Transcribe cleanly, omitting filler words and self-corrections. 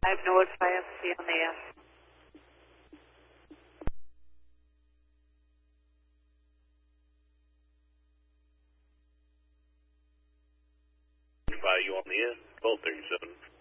5 North 5C on the air. You on the air? 1237.